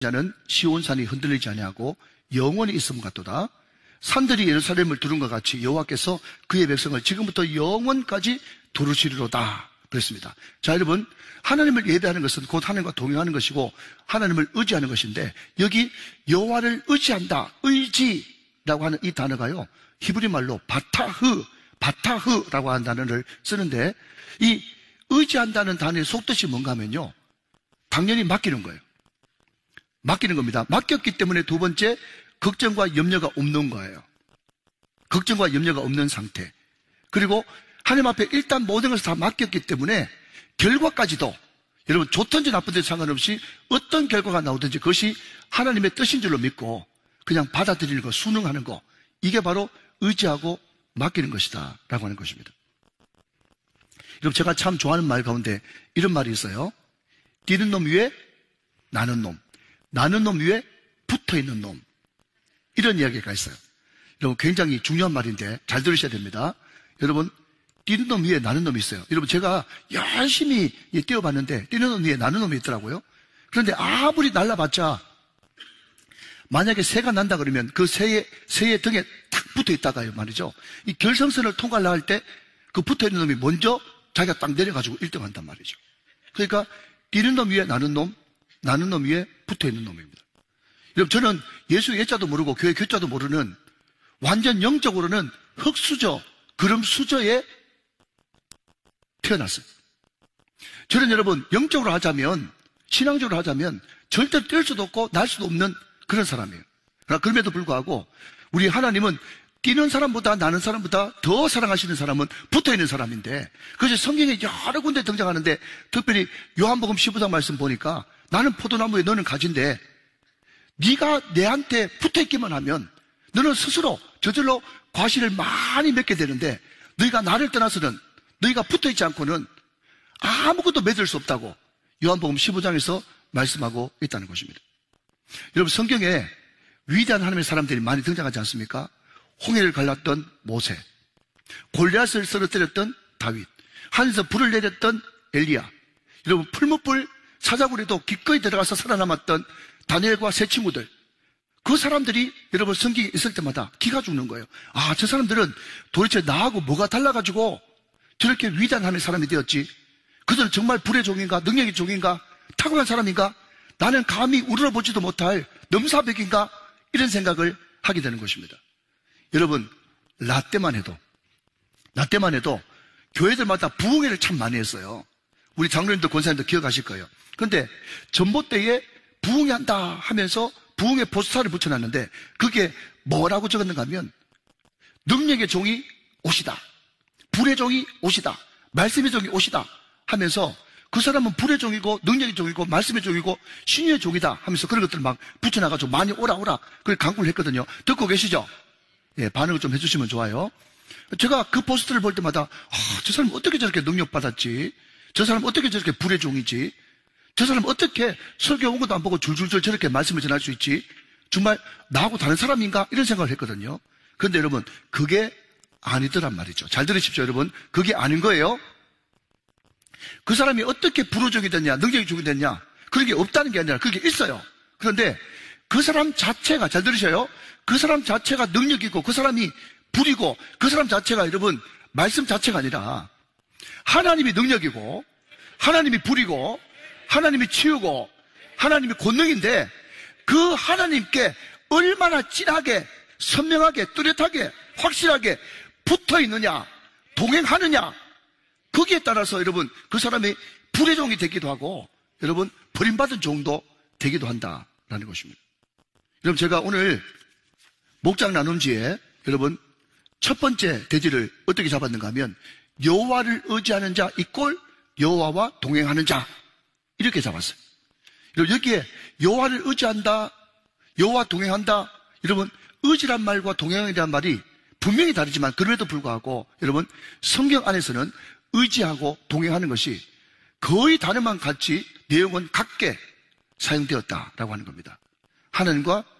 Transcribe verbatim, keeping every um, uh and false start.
자는 시온산이 흔들리지 아니하고 영원히 있음 같도다. 산들이 예루살렘을 두른 것 같이 여호와께서 그의 백성을 지금부터 영원까지 두르시리로다 그랬습니다. 자, 여러분, 하나님을 예배하는 것은 곧 하나님과 동행하는 것이고 하나님을 의지하는 것인데, 여기 여호와를 의지한다, 의지라고 하는 이 단어가요, 히브리 말로 바타흐, 바타흐라고 하는 단어를 쓰는데, 이 의지한다는 단어의 속뜻이 뭔가 하면요, 당연히 맡기는 거예요. 맡기는 겁니다. 맡겼기 때문에 두 번째, 걱정과 염려가 없는 거예요. 걱정과 염려가 없는 상태. 그리고 하나님 앞에 일단 모든 것을 다 맡겼기 때문에 결과까지도, 여러분, 좋든지 나쁘든지 상관없이 어떤 결과가 나오든지 그것이 하나님의 뜻인 줄로 믿고 그냥 받아들이는 거, 순응하는 거, 이게 바로 의지하고 맡기는 것이다 라고 하는 것입니다. 여러분, 제가 참 좋아하는 말 가운데 이런 말이 있어요. 뛰는 놈 위에 나는 놈, 나는 놈 위에 붙어있는 놈, 이런 이야기가 있어요. 여러분, 굉장히 중요한 말인데 잘 들으셔야 됩니다. 여러분, 뛰는 놈 위에 나는 놈이 있어요. 여러분, 제가 열심히 뛰어봤는데 뛰는 놈 위에 나는 놈이 있더라고요. 그런데 아무리 날라봤자 만약에 새가 난다 그러면 그 새의, 새의 등에 탁 붙어 있다가요 말이죠, 이 결승선을 통과를 할 때 그 붙어 있는 놈이 먼저 자기가 딱 내려가지고 일 등 한단 말이죠. 그러니까 뛰는 놈 위에 나는 놈, 나는 놈 위에 붙어 있는 놈입니다. 여러분, 저는 예수 예자도 모르고 교회 교자도 모르는 완전 영적으로는 흙수저, 그름수저에 태어났어요. 저는 여러분, 영적으로 하자면, 신앙적으로 하자면 절대 뛸 수도 없고 날 수도 없는 그런 사람이에요. 그러나 그럼에도 불구하고 우리 하나님은 뛰는 사람보다, 나는 사람보다 더 사랑하시는 사람은 붙어있는 사람인데, 그래서 성경에 여러 군데 등장하는데 특별히 요한복음 십오 장 말씀 보니까 나는 포도나무에 너는 가지인데 네가 내한테 붙어있기만 하면 너는 스스로 저절로 과실을 많이 맺게 되는데, 너희가 나를 떠나서는, 너희가 붙어있지 않고는 아무것도 맺을 수 없다고 요한복음 십오 장에서 말씀하고 있다는 것입니다. 여러분, 성경에 위대한 하나님의 사람들이 많이 등장하지 않습니까? 홍해를 갈랐던 모세, 골리앗을 쓰러뜨렸던 다윗, 하늘에서 불을 내렸던 엘리야, 여러분, 풀무불 사자굴에도 기꺼이 들어가서 살아남았던 다니엘과 세 친구들, 그 사람들이 여러분 성경에 있을 때마다 기가 죽는 거예요. 아, 저 사람들은 도대체 나하고 뭐가 달라가지고 저렇게 위대한 하나님의 사람이 되었지? 그들은 정말 불의 종인가, 능력의 종인가, 탁월한 사람인가? 나는 감히 우러러보지도 못할 넘사벽인가? 이런 생각을 하게 되는 것입니다. 여러분, 나 때만 해도, 나 때만 해도 교회들마다 부흥회를 참 많이 했어요. 우리 장로님들, 권사님들 기억하실 거예요. 그런데 전봇대에 부흥회 한다 하면서 부흥회 포스터를 붙여놨는데 그게 뭐라고 적었는가 하면, 능력의 종이 오시다, 불의 종이 오시다, 말씀의 종이 오시다 하면서 그 사람은 불의 종이고 능력의 종이고 말씀의 종이고 신유의 종이다 하면서 그런 것들을 막 붙여놔가지고 많이 오라 오라 그걸 강구를 했거든요. 듣고 계시죠? 예, 반응을 좀 해주시면 좋아요. 제가 그 포스터를 볼 때마다 아, 저 사람 어떻게 저렇게 능력받았지? 저 사람 어떻게 저렇게 불의 종이지? 저 사람 어떻게 설교 온 것도 안 보고 줄줄줄 저렇게 말씀을 전할 수 있지? 정말 나하고 다른 사람인가? 이런 생각을 했거든요. 그런데 여러분, 그게 아니더란 말이죠. 잘 들으십시오, 여러분. 그게 아닌 거예요. 그 사람이 어떻게 불의 종이 됐냐, 능력의 종이 됐냐, 그런 게 없다는 게 아니라 그게 있어요. 그런데 그 사람 자체가, 잘 들으셔요, 그 사람 자체가 능력이고 그 사람이 불이고 그 사람 자체가 여러분 말씀 자체가 아니라 하나님이 능력이고 하나님이 불이고 하나님이 치유고 하나님이 권능인데, 그 하나님께 얼마나 진하게 선명하게 뚜렷하게 확실하게 붙어있느냐, 동행하느냐, 거기에 따라서 여러분 그 사람이 불의 종이 되기도 하고 여러분 버림받은 종도 되기도 한다라는 것입니다. 여러분, 제가 오늘 목장 나눔지에 여러분 첫 번째 대지를 어떻게 잡았는가 하면, 여호와를 의지하는 자 이꼴 여호와와 동행하는 자, 이렇게 잡았어요. 여러분, 여기에 여호와를 의지한다, 여호와 동행한다, 여러분 의지란 말과 동행이란 말이 분명히 다르지만 그럼에도 불구하고 여러분 성경 안에서는 의지하고 동행하는 것이 거의 단어만 같이 내용은 같게 사용되었다라고 하는 겁니다. 하나님과